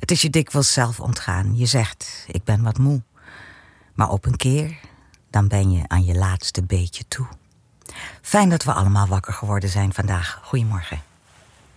Het is je dikwijls zelf ontgaan. Je zegt, ik ben wat moe. Maar op een keer, dan ben je aan je laatste beetje toe. Fijn dat we allemaal wakker geworden zijn vandaag. Goedemorgen.